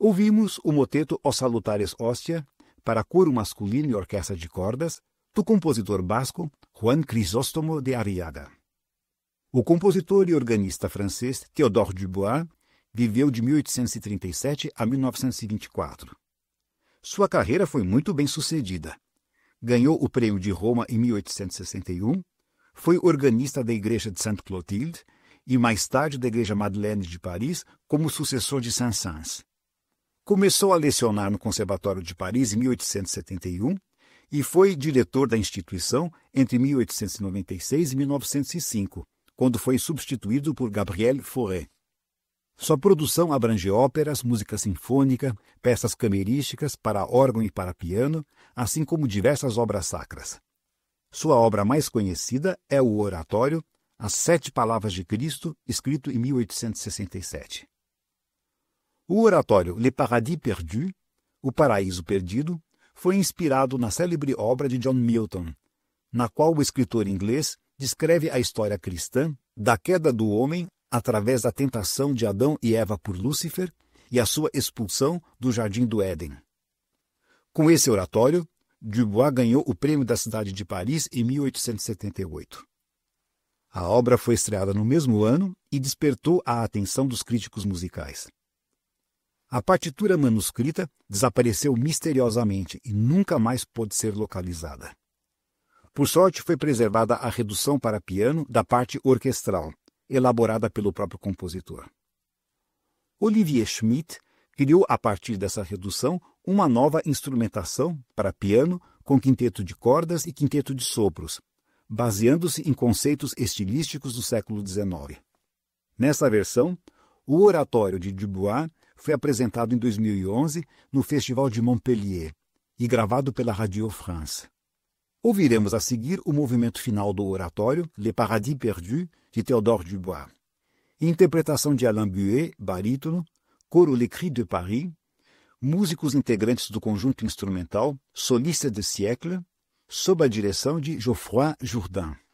Ouvimos o moteto Os Salutares Hostia, para coro masculino e orquestra de cordas, do compositor basco Juan Crisóstomo de Arriaga. O compositor e organista francês Théodore Dubois viveu de 1837 a 1924. Sua carreira foi muito bem sucedida. Ganhou o Prêmio de Roma em 1861, foi organista da Igreja de Sainte-Clotilde e mais tarde da Igreja Madeleine de Paris como sucessor de Saint-Saëns. Começou a lecionar no Conservatório de Paris em 1871 e foi diretor da instituição entre 1896 e 1905, quando foi substituído por Gabriel Fauré. Sua produção abrange óperas, música sinfônica, peças camerísticas para órgão e para piano, assim como diversas obras sacras. Sua obra mais conhecida é o oratório As 7 Palavras de Cristo, escrito em 1867. O oratório Le Paradis Perdu, O Paraíso Perdido, foi inspirado na célebre obra de John Milton, na qual o escritor inglês descreve a história cristã da queda do homem através da tentação de Adão e Eva por Lúcifer e a sua expulsão do Jardim do Éden. Com esse oratório, Dubois ganhou o Prêmio da Cidade de Paris em 1878. A obra foi estreada no mesmo ano e despertou a atenção dos críticos musicais. A partitura manuscrita desapareceu misteriosamente e nunca mais pôde ser localizada. Por sorte, foi preservada a redução para piano da parte orquestral, elaborada pelo próprio compositor. Olivier Schmitt criou, a partir dessa redução, uma nova instrumentação para piano com quinteto de cordas e quinteto de sopros, baseando-se em conceitos estilísticos do século XIX. Nessa versão, o oratório de Dubois foi apresentado em 2011 no Festival de Montpellier e gravado pela Radio France. Ouviremos a seguir o movimento final do oratório Le Paradis Perdu, de Théodore Dubois. Interpretação de Alain Buet, barítono, coro Les Cris de Paris, músicos integrantes do conjunto instrumental Soliste de Siècle, sob a direção de Geoffroy Jourdain.